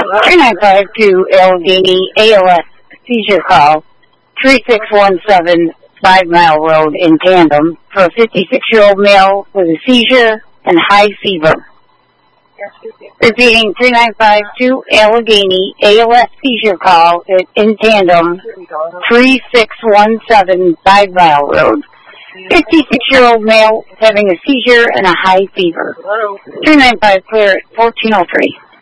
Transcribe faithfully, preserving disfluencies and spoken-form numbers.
three nine five two Allegheny A L S seizure call, three six one seven Five Mile Road in Tandem for a fifty-six-year-old male with a seizure and high fever. Repeating, three nine five two Allegheny A L S seizure call in Tandem, three six one seven Five Mile Road. fifty-six-year-old male having a seizure and a high fever. three nine five clear at fourteen oh three.